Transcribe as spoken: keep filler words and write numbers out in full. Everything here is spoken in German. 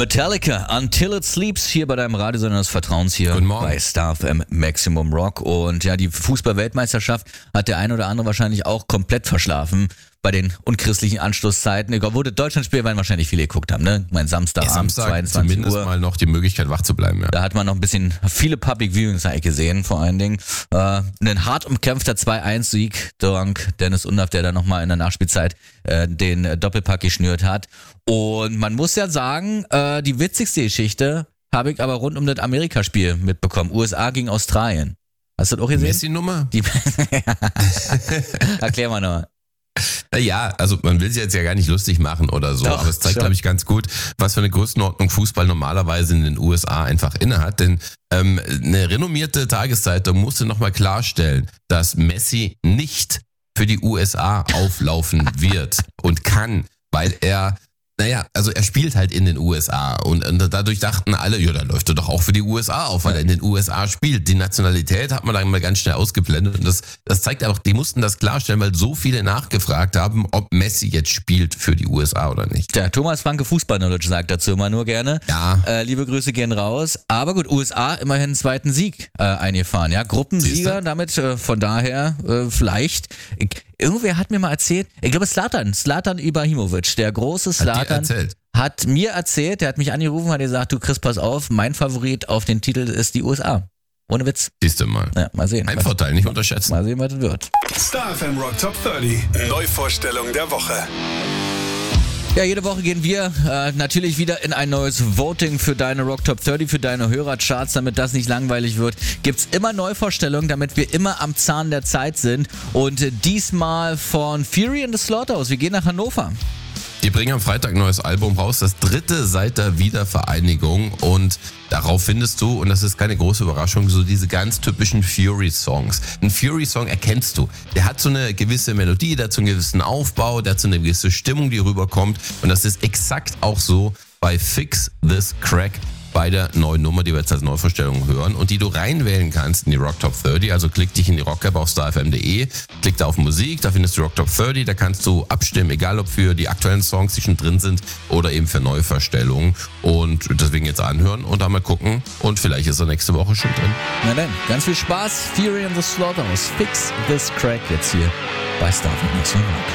Metallica, Until It Sleeps, hier bei deinem Radiosender des Vertrauens hier Guten Morgen. bei Star F M Maximum Rock. Und ja, die Fußball-Weltmeisterschaft hat der ein oder andere wahrscheinlich auch komplett verschlafen bei den unchristlichen Anstoßzeiten. Obwohl das Deutschlandspiel werden wahrscheinlich viele geguckt haben, ne? Mein Samstagabend, Samstag zweiundzwanzig zumindest Uhr. mal noch die Möglichkeit, wach zu bleiben. Ja. Da hat man noch ein bisschen viele Public Viewings eigentlich gesehen, vor allen Dingen. Äh, ein hart umkämpfter zwei eins Sieg dank Dennis Undaff, der da nochmal in der Nachspielzeit äh, den äh, Doppelpack geschnürt hat. Und man muss ja sagen, äh, die witzigste Geschichte habe ich aber rund um das Amerikaspiel mitbekommen. U S A gegen Australien. Hast du das auch gesehen? Messi-Nummer? Die Erklär mal noch. Ja, also man will sich jetzt ja gar nicht lustig machen oder so, Doch, aber es zeigt, schon. glaube ich, ganz gut, was für eine Größenordnung Fußball normalerweise in den U S A einfach innehat. Denn ähm, eine renommierte Tageszeitung musste nochmal klarstellen, dass Messi nicht für die U S A auflaufen wird und kann, weil er, naja, also er spielt halt in den U S A und, und dadurch dachten alle, ja, dann läuft er doch auch für die U S A auf, weil er in den U S A spielt. Die Nationalität hat man dann mal ganz schnell ausgeblendet und das, das zeigt einfach, die mussten das klarstellen, weil so viele nachgefragt haben, ob Messi jetzt spielt für die U S A oder nicht. Der Thomas Franke Fußball-Knowledge sagt dazu immer nur gerne. Ja. Äh, liebe Grüße gehen raus. Aber gut, U S A immerhin einen zweiten Sieg äh, eingefahren. Ja, Gruppensieger, Siehste? damit äh, von daher äh, vielleicht. Ich, irgendwer hat mir mal erzählt, ich glaube Zlatan, Zlatan Ibrahimovic, der große Hat dir Zlatan, erzählt? hat mir erzählt, der hat mich angerufen, hat gesagt, du Chris, pass auf, mein Favorit auf den Titel ist die U S A. Ohne Witz. Siehst du mal. Ja, mal sehen. Ein was, Vorteil, nicht unterschätzen. mal sehen, was das wird. Star F M Rock Top dreißig. Neuvorstellung der Woche. Ja, jede Woche gehen wir äh, natürlich wieder in ein neues Voting für deine Rock Top dreißig, für deine Hörercharts. Damit das nicht langweilig wird, gibt's immer Neuvorstellungen, damit wir immer am Zahn der Zeit sind. Und äh, diesmal von Fury and the Slaughterhouse. Wir gehen nach Hannover. Die bringen am Freitag ein neues Album raus, das dritte seit der Wiedervereinigung und darauf findest du, und das ist keine große Überraschung, so diese ganz typischen Fury-Songs. Ein Fury-Song erkennst du. Der hat so eine gewisse Melodie, der hat so einen gewissen Aufbau, der hat so eine gewisse Stimmung, die rüberkommt und das ist exakt auch so bei Fix This Crack, bei der neuen Nummer, die wir jetzt als Neuvorstellung hören und die du reinwählen kannst in die Rock Top dreißig. Also klick dich in die Rock-App auf star f m punkt d e, klick da auf Musik, da findest du Rock Top dreißig, da kannst du abstimmen, egal ob für die aktuellen Songs, die schon drin sind oder eben für Neuvorstellungen und deswegen jetzt anhören und dann mal gucken und vielleicht ist er nächste Woche schon drin. Na dann, ganz viel Spaß. Fury and the Slaughterhouse. Fix This Crack jetzt hier bei Star F M.